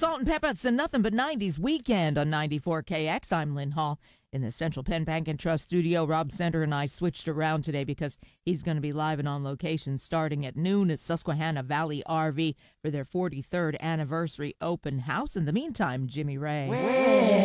Salt and Pepper, it's a nothing but 90s weekend on 94KX. I'm Lynn Hall in the Central Penn Bank and Trust studio. Rob Center and I switched around today because he's going to be live and on location starting at noon at Susquehanna Valley RV for their 43rd anniversary open house. In the meantime, Jimmy Ray.